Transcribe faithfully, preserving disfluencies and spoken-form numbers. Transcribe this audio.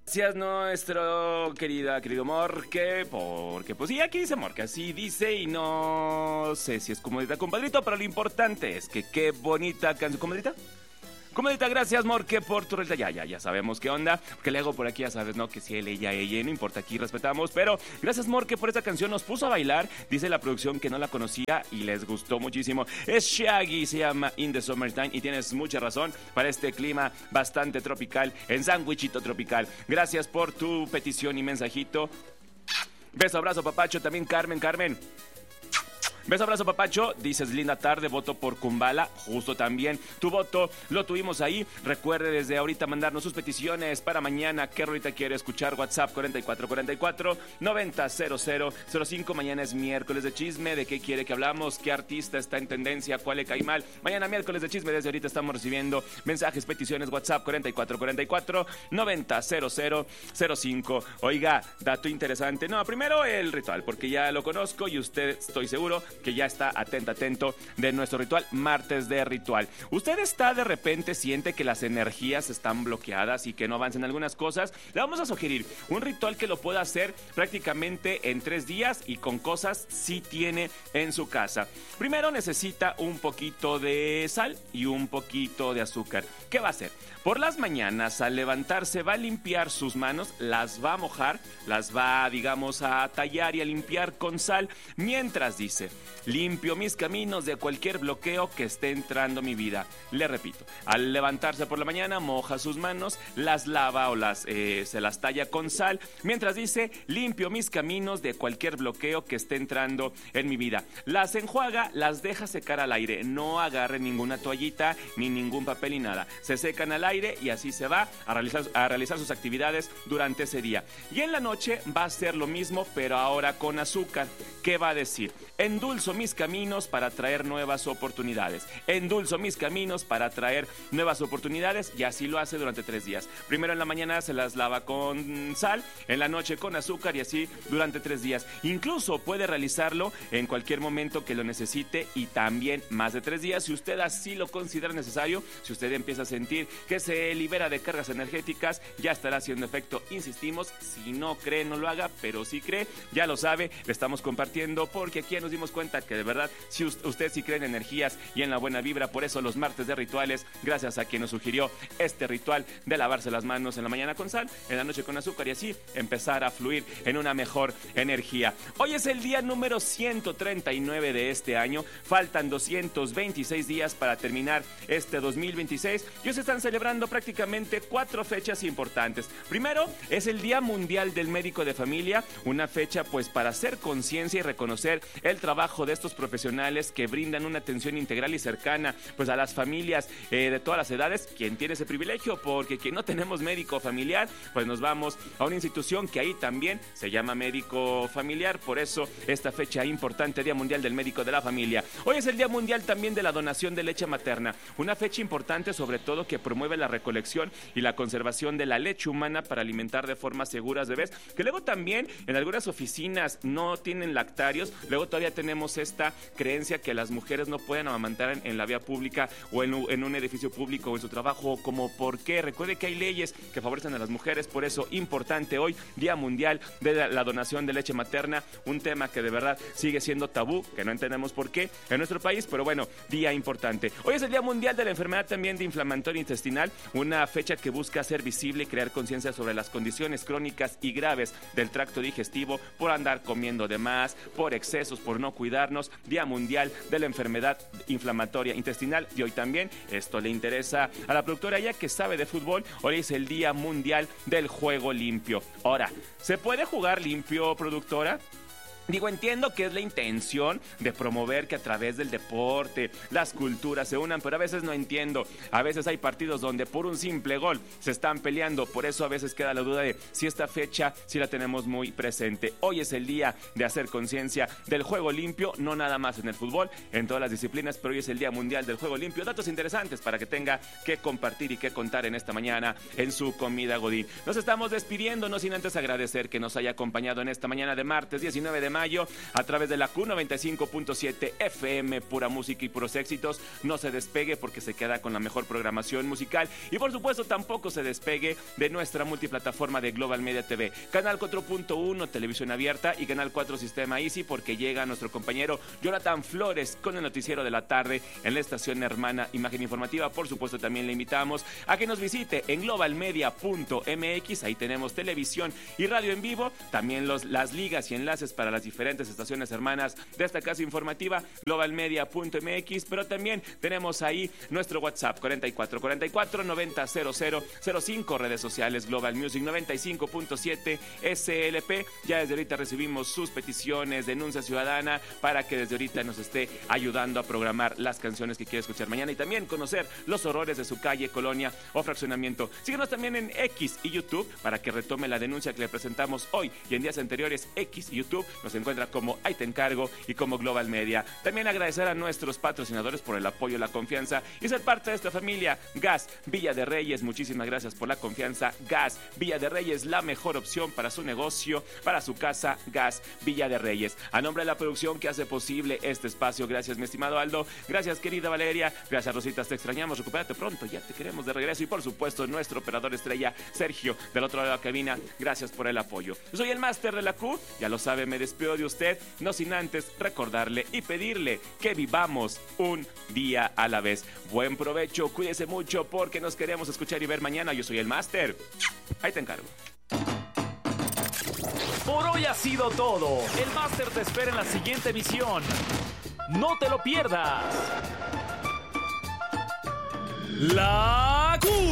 Gracias nuestro querida, querido Morque, porque pues sí, aquí dice Morque, así dice y no sé si es comodita, compadrito, pero lo importante es que qué bonita canción, compadrita. Comadita, gracias, Morque, por tu reta. Ya, ya, ya sabemos qué onda. Que le hago por aquí, ya sabes, ¿no? Que si él, ella, ella, no importa, aquí respetamos. Pero gracias, Morque, por esta canción. Nos puso a bailar. Dice la producción que no la conocía y les gustó muchísimo. Es Shaggy, se llama In the Summertime. Y tienes mucha razón para este clima bastante tropical, en sándwichito tropical. Gracias por tu petición y mensajito. Beso, abrazo, papacho. También Carmen, Carmen. Beso, abrazo, papacho. Dices, linda tarde, voto por Kumbala. Justo también. Tu voto lo tuvimos ahí. Recuerde desde ahorita mandarnos sus peticiones para mañana. ¿Qué rolita quiere escuchar? WhatsApp cuarenta y cuatro cuarenta y cuatro noventa cero cero cero cinco. Mañana es miércoles de chisme. ¿De qué quiere que hablamos? ¿Qué artista está en tendencia? ¿Cuál le cae mal? Mañana miércoles de chisme. Desde ahorita estamos recibiendo mensajes, peticiones. WhatsApp cuarenta y cuatro cuarenta y cuatro noventa cero cero cero cinco. Oiga, dato interesante. No, primero el ritual, porque ya lo conozco y usted, estoy seguro que ya está atento, atento de nuestro ritual, martes de ritual. Usted está de repente, siente que las energías están bloqueadas y que no avanzan algunas cosas. Le vamos a sugerir un ritual que lo pueda hacer prácticamente en tres días y con cosas sí tiene en su casa. Primero necesita un poquito de sal y un poquito de azúcar. ¿Qué va a hacer? Por las mañanas, al levantarse, va a limpiar sus manos, las va a mojar, las va, digamos, a tallar y a limpiar con sal, mientras dice, limpio mis caminos de cualquier bloqueo que esté entrando a mi vida. Le repito, al levantarse por la mañana, moja sus manos, las lava o las eh, se las talla con sal, mientras dice, limpio mis caminos de cualquier bloqueo que esté entrando en mi vida. Las enjuaga, las deja secar al aire, no agarre ninguna toallita, ni ningún papel ni nada. Se secan al aire y así se va a realizar, a realizar sus actividades durante ese día. Y en la noche va a hacer lo mismo, pero ahora con azúcar. ¿Qué va a decir? Endulzo mis caminos para traer nuevas oportunidades. Endulzo mis caminos para traer nuevas oportunidades y así lo hace durante tres días. Primero en la mañana se las lava con sal, en la noche con azúcar y así durante tres días. Incluso puede realizarlo en cualquier momento que lo necesite y también más de tres días si usted así lo considera necesario. Si usted empieza a sentir que se libera de cargas energéticas, ya estará haciendo efecto, insistimos. Si no cree, no lo haga, pero si cree, ya lo sabe, le estamos compartiendo porque aquí nos dimos cuenta que de verdad, si usted sí cree en energías y en la buena vibra, por eso los martes de rituales, gracias a quien nos sugirió este ritual de lavarse las manos en la mañana con sal, en la noche con azúcar y así empezar a fluir en una mejor energía. Hoy es el día número ciento treinta y nueve de este año, faltan doscientos veintiséis días para terminar este dos mil veintiséis y hoy se están celebrando prácticamente cuatro fechas importantes. Primero es el Día Mundial del Médico de Familia, una fecha pues para hacer conciencia y reconocer el trabajo de estos profesionales que brindan una atención integral y cercana pues a las familias eh, de todas las edades. Quien tiene ese privilegio, porque quien no tenemos médico familiar, pues nos vamos a una institución que ahí también se llama médico familiar, por eso esta fecha importante, Día Mundial del Médico de la Familia. Hoy es el Día Mundial también de la donación de leche materna, una fecha importante sobre todo que promueve la recolección y la conservación de la leche humana para alimentar de forma segura a bebés, que luego también en algunas oficinas no tienen lactarios. Luego todavía tenemos esta creencia que las mujeres no pueden amamantar en, en la vía pública o en, en un edificio público o en su trabajo, como por qué. Recuerde que hay leyes que favorecen a las mujeres, por eso importante hoy, Día Mundial de la, la donación de leche materna, un tema que de verdad sigue siendo tabú, que no entendemos por qué en nuestro país, pero bueno, día importante. Hoy es el Día Mundial de la enfermedad también de inflamatoria intestinal, una fecha que busca hacer visible y crear conciencia sobre las condiciones crónicas y graves del tracto digestivo por andar comiendo de más, por excesos, por no cuidarnos. Día Mundial de la enfermedad inflamatoria intestinal. Y hoy también, esto le interesa a la productora ya que sabe de fútbol, hoy es el Día Mundial del Juego Limpio. Ahora, ¿se puede jugar limpio, productora? Digo, entiendo que es la intención de promover que a través del deporte las culturas se unan, pero a veces no entiendo. A veces hay partidos donde por un simple gol se están peleando, por eso a veces queda la duda de si esta fecha sí la tenemos muy presente. Hoy es el día de hacer conciencia del juego limpio, no nada más en el fútbol, en todas las disciplinas, pero hoy es el Día Mundial del Juego Limpio. Datos interesantes para que tenga que compartir y que contar en esta mañana en su comida Godín. Nos estamos despidiendo, no sin antes agradecer que nos haya acompañado en esta mañana de martes diecinueve de marzo mayo a través de la Q noventa y cinco punto siete F M, pura música y puros éxitos. No se despegue porque se queda con la mejor programación musical y por supuesto tampoco se despegue de nuestra multiplataforma de Global Media T V, canal cuatro punto uno televisión abierta y canal cuatro sistema Easy, porque llega nuestro compañero Jonathan Flores con el noticiero de la tarde en la estación hermana Imagen Informativa. Por supuesto también le invitamos a que nos visite en global media punto m x, ahí tenemos televisión y radio en vivo, también los, las ligas y enlaces para las diferentes estaciones hermanas de esta casa informativa, global media punto m x, pero también tenemos ahí nuestro WhatsApp cuarenta y cuatro cuarenta y cuatro noventa cero cero cero cinco, redes sociales Global Music noventa y cinco punto siete S L P. Ya desde ahorita recibimos sus peticiones, denuncia ciudadana, para que desde ahorita nos esté ayudando a programar las canciones que quiere escuchar mañana y también conocer los horrores de su calle, colonia o fraccionamiento. Síguenos también en X y YouTube para que retome la denuncia que le presentamos hoy y en días anteriores. X y YouTube nos encuentra como Ahí Te Encargo y como Global Media. También agradecer a nuestros patrocinadores por el apoyo, la confianza y ser parte de esta familia. Gas Villa de Reyes, muchísimas gracias por la confianza. Gas Villa de Reyes, la mejor opción para su negocio, para su casa. Gas Villa de Reyes. A nombre de la producción que hace posible este espacio, gracias mi estimado Aldo, gracias querida Valeria, gracias Rositas, te extrañamos, recupérate pronto, ya te queremos de regreso y por supuesto nuestro operador estrella Sergio del otro lado de la cabina, gracias por el apoyo. Yo soy el máster de la Q, ya lo sabe, me despido de usted, no sin antes recordarle y pedirle que vivamos un día a la vez. Buen provecho, cuídese mucho porque nos queremos escuchar y ver mañana. Yo soy el máster, ahí te encargo. Por hoy ha sido todo. El máster te espera en la siguiente emisión. No te lo pierdas. La Q.